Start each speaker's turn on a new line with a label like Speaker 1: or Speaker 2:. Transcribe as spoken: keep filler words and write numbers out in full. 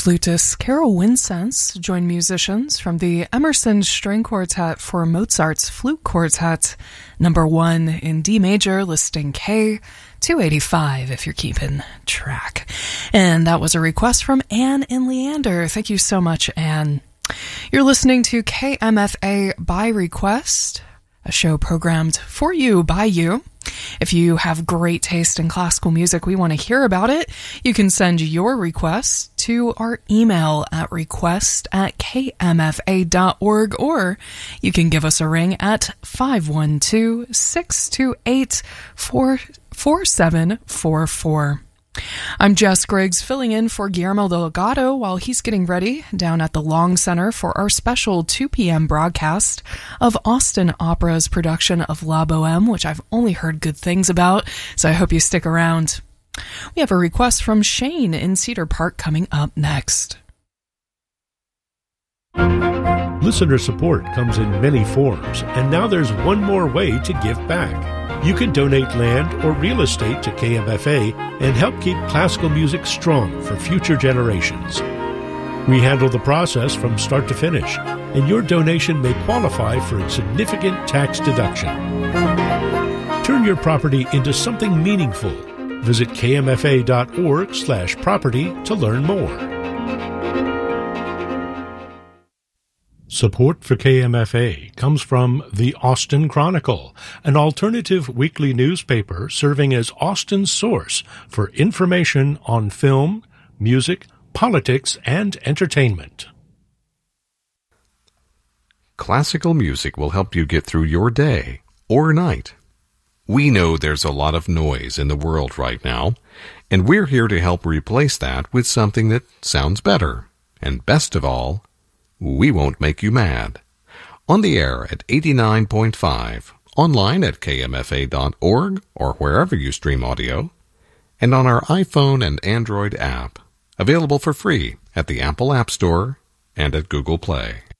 Speaker 1: Flutist Carol Winsense joined musicians from the Emerson String Quartet for Mozart's Flute Quartet, number one in D major, listing K two eighty-five if you're keeping track. And that was a request from Anne and Leander. Thank you so much, Anne. You're listening to K M F A by Request, a show programmed for you by you. If you have great taste in classical music, we want to hear about it. You can send your requests to our email at request at k m f a dot org, or you can give us a ring at five one two, six two eight, four seven four four. I'm Jess Griggs, filling in for Guillermo Delgado while he's getting ready down at the Long Center for our special two p.m. broadcast of Austin Opera's production of La Boheme, which I've only heard good things about, so I hope you stick around. We have a request from Shane in Cedar Park coming up next.
Speaker 2: Listener support comes in many forms, and now there's one more way to give back. You can donate land or real estate to K M F A and help keep classical music strong for future generations. We handle the process from start to finish, and your donation may qualify for a significant tax deduction. Turn your property into something meaningful. Visit k m f a dot org slash property to learn more. Support for K M F A comes from the Austin Chronicle, an alternative weekly newspaper serving as Austin's source for information on film, music, politics, and entertainment.
Speaker 3: Classical music will help you get through your day or night. We know there's a lot of noise in the world right now, and we're here to help replace that with something that sounds better. And best of all, we won't make you mad. On the air at eighty-nine point five, online at k m f a dot org or wherever you stream audio, and on our iPhone and Android app, available for free at the Apple App Store and at Google Play.